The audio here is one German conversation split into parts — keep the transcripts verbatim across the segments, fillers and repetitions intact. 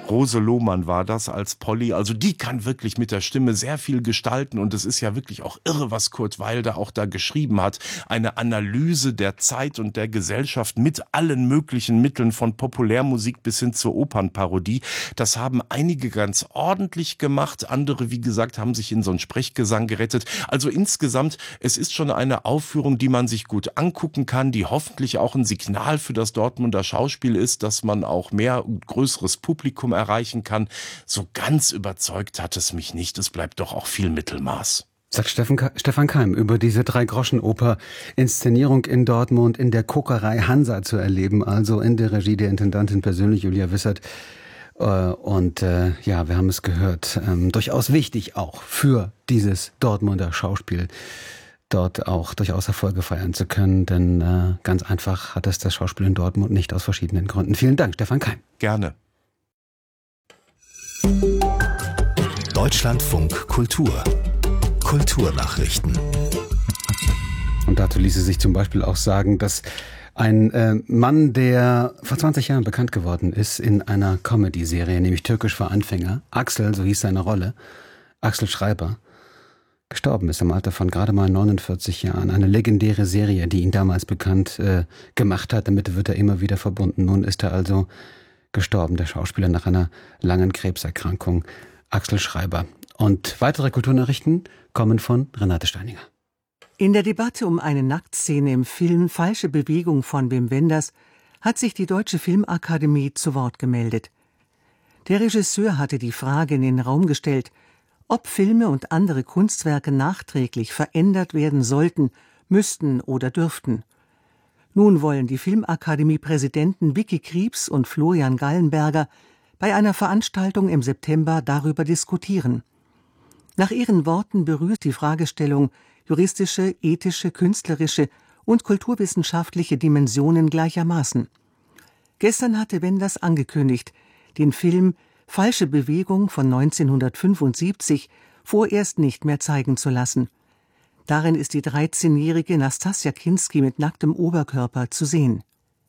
Rose Lohmann war das als Polly. Also die kann wirklich mit der Stimme sehr viel gestalten und es ist ja wirklich auch irre, was Kurt Wilder auch da geschrieben hat. Eine Analyse der Zeit und der Gesellschaft mit allen möglichen Mitteln von Populärmusik bis hin zur Opernparodie. Das haben einige ganz ordentlich gemacht. Andere, wie gesagt, haben sich in so einen Sprechgesang gerettet. Also insgesamt, es ist schon eine Aufführung, die man sich gut angucken kann, die hoffentlich auch ein Signal für das Dortmunder Schauspiel ist, dass man auch mehr und größeres Publikum erreichen kann. So ganz überzeugt hat es mich nicht. Es bleibt doch auch viel Mittelmaß. Sagt Steffen, Stefan Keim über diese Drei-Groschen-Oper-Inszenierung in Dortmund in der Kokerei Hansa zu erleben, also in der Regie der Intendantin persönlich Julia Wissert. Und äh, ja, wir haben es gehört, ähm, durchaus wichtig auch für dieses Dortmunder Schauspiel, dort auch durchaus Erfolge feiern zu können, denn äh, ganz einfach hat es das Schauspiel in Dortmund nicht aus verschiedenen Gründen. Vielen Dank, Stefan Keim. Gerne. Deutschlandfunk Kultur. Kulturnachrichten. Und dazu ließe sich zum Beispiel auch sagen, dass ein äh, Mann, der vor zwanzig Jahren bekannt geworden ist in einer Comedy-Serie, nämlich Türkisch für Anfänger, Axel, so hieß seine Rolle, Axel Schreiber, gestorben ist im Alter von gerade mal neunundvierzig Jahren. Eine legendäre Serie, die ihn damals bekannt äh, gemacht hat. Damit wird er immer wieder verbunden. Nun ist er also gestorben, der Schauspieler, nach einer langen Krebserkrankung. Axel Schreiber. Und weitere Kulturnachrichten kommen von Renate Steininger. In der Debatte um eine Nacktszene im Film Falsche Bewegung von Wim Wenders hat sich die Deutsche Filmakademie zu Wort gemeldet. Der Regisseur hatte die Frage in den Raum gestellt, ob Filme und andere Kunstwerke nachträglich verändert werden sollten, müssten oder dürften. Nun wollen die Filmakademie-Präsidenten Vicky Kriebs und Florian Gallenberger bei einer Veranstaltung im September darüber diskutieren. Nach ihren Worten berührt die Fragestellung juristische, ethische, künstlerische und kulturwissenschaftliche Dimensionen gleichermaßen. Gestern hatte Wenders angekündigt, den Film Falsche Bewegung von neunzehnhundertfünfundsiebzig vorerst nicht mehr zeigen zu lassen. Darin ist die dreizehnjährige Nastassja Kinski mit nacktem Oberkörper zu sehen.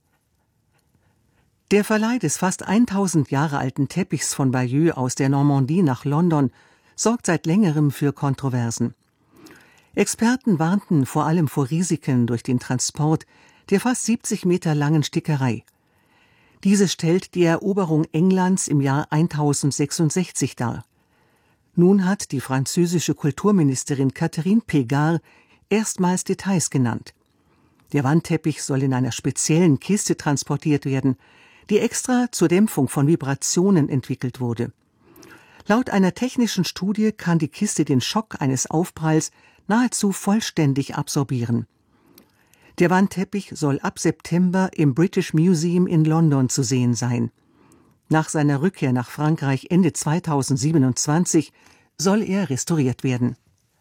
Der Verleih des fast tausend Jahre alten Teppichs von Bayeux aus der Normandie nach London sorgt seit längerem für Kontroversen. Experten warnten vor allem vor Risiken durch den Transport der fast siebzig Meter langen Stickerei. Diese stellt die Eroberung Englands im Jahr tausendsechsundsechzig dar. Nun hat die französische Kulturministerin Catherine Pégard erstmals Details genannt. Der Wandteppich soll in einer speziellen Kiste transportiert werden, die extra zur Dämpfung von Vibrationen entwickelt wurde. Laut einer technischen Studie kann die Kiste den Schock eines Aufpralls nahezu vollständig absorbieren. Der Wandteppich soll ab September im British Museum in London zu sehen sein. Nach seiner Rückkehr nach Frankreich Ende zweitausendsiebenundzwanzig soll er restauriert werden.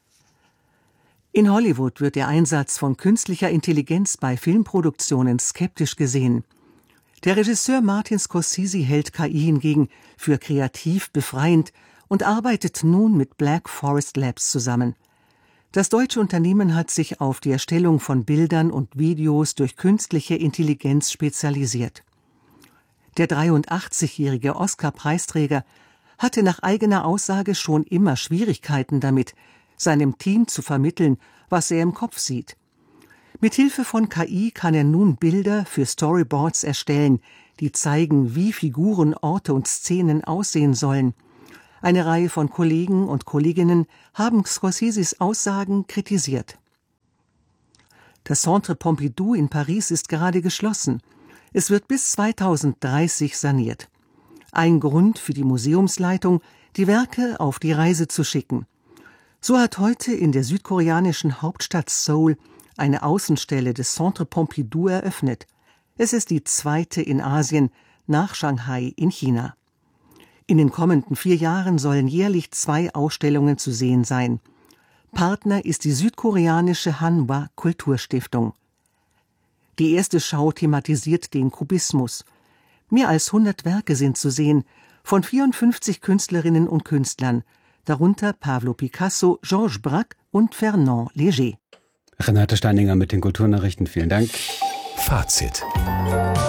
In Hollywood wird der Einsatz von künstlicher Intelligenz bei Filmproduktionen skeptisch gesehen. Der Regisseur Martin Scorsese hält K I hingegen für kreativ befreiend und arbeitet nun mit Black Forest Labs zusammen. Das deutsche Unternehmen hat sich auf die Erstellung von Bildern und Videos durch künstliche Intelligenz spezialisiert. Der dreiundachtzigjährige Oscar-Preisträger hatte nach eigener Aussage schon immer Schwierigkeiten damit, seinem Team zu vermitteln, was er im Kopf sieht. Mithilfe von K I kann er nun Bilder für Storyboards erstellen, die zeigen, wie Figuren, Orte und Szenen aussehen sollen. Eine Reihe von Kollegen und Kolleginnen haben Scorseses Aussagen kritisiert. Das Centre Pompidou in Paris ist gerade geschlossen. Es wird bis zweitausenddreißig saniert. Ein Grund für die Museumsleitung, die Werke auf die Reise zu schicken. So hat heute in der südkoreanischen Hauptstadt Seoul eine Außenstelle des Centre Pompidou eröffnet. Es ist die zweite in Asien nach Shanghai in China. In den kommenden vier Jahren sollen jährlich zwei Ausstellungen zu sehen sein. Partner ist die südkoreanische Hanwha Kulturstiftung. Die erste Schau thematisiert den Kubismus. Mehr als hundert Werke sind zu sehen, von vierundfünfzig Künstlerinnen und Künstlern, darunter Pablo Picasso, Georges Braque und Fernand Léger. Renate Steininger mit den Kulturnachrichten, vielen Dank. Fazit.